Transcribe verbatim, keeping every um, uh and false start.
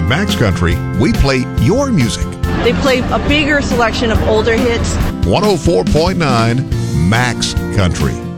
Max Country, we play your music. They play a bigger selection of older hits. one oh four point nine Max Country.